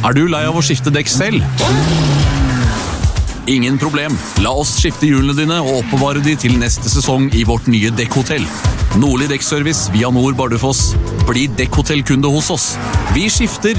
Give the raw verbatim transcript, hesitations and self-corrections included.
Er du lei av å skifte dekk selv? Ingen problem. La oss skifte hjulene dine og oppbevare de til neste sesong i vårt nye dekkhotell. Nordlig Dekkservice via Nord Bardufoss. Bli dekkhotellkunde hos oss. Vi skifter